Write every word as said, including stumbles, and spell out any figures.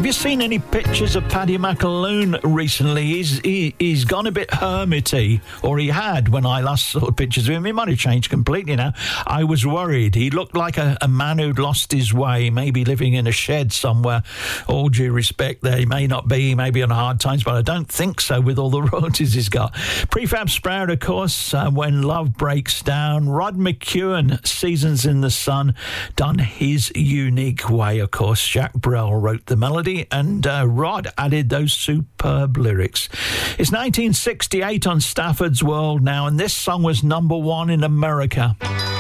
Have you seen any pictures of Paddy McAloon recently? He's he, he's gone a bit hermity, or he had when I last saw pictures of him. He might have changed completely now. I was worried. He looked like a, a man who'd lost his way, maybe living in a shed somewhere. All due respect there, he may not be, he may be on hard times, but I don't think so with all the royalties he's got. Prefab Sprout, of course, uh, When Love Breaks Down. Rod McEwen, Seasons in the Sun, done his unique way, of course. Jacques Brel wrote the melody, and uh, Rod added those superb lyrics. It's nineteen sixty-eight on Stafford's World now, and this song was number one in America.